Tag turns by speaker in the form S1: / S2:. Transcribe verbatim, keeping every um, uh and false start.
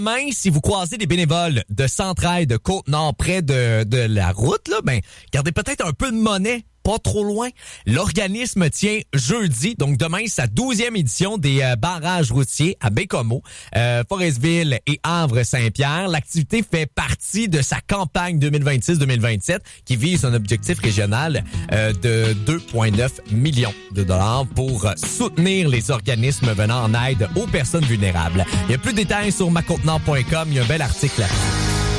S1: Demain, si vous croisez des bénévoles de Centraide, de Côte-Nord, près de, de la route, là, ben, gardez peut-être un peu de monnaie. Pas trop loin. L'organisme tient jeudi, donc demain, sa douzième édition des euh, barrages routiers à Baie-Comeau, euh, Forestville et Havre-Saint-Pierre. L'activité fait partie de sa campagne deux mille vingt-six deux mille vingt-sept qui vise un objectif régional euh, de deux virgule neuf millions de dollars pour soutenir les organismes venant en aide aux personnes vulnérables. Il y a plus de détails sur ma côte nord point com. Il y a un bel article là-dessus.